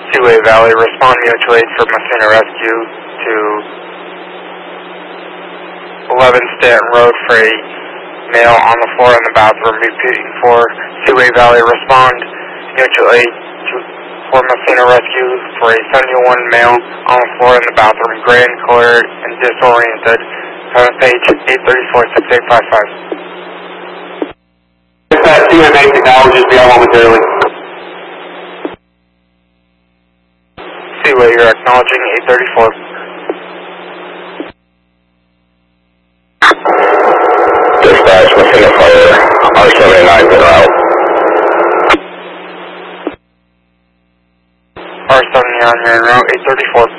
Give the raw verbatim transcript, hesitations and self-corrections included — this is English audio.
Seaway Valley, respond mutual aid for Messina Rescue to eleven Stanton Road for a male on the floor in the bathroom. Repeating for Seaway Valley, respond mutual aid to, for Messina Rescue for a seventy-one male on the floor in the bathroom, gray in color and disoriented. Current page eight thirty-four, six eight five five. Dispatch, C M A technologies be on momentarily. Seaway, you're acknowledging eight thirty-four. Dispatch, Messina Fire, R seventy-nine, been out. R seventy-nine, you're en route, eight thirty-four.